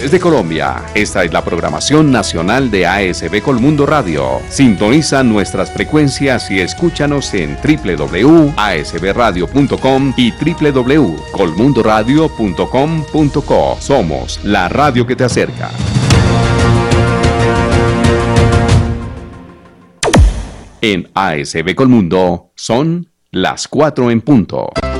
Desde Colombia, esta es la programación nacional de ASB Colmundo Radio. Sintoniza nuestras frecuencias y escúchanos en www.asbradio.com y www.colmundoradio.com.co. Somos la radio que te acerca. En ASB Colmundo son las 4 en punto.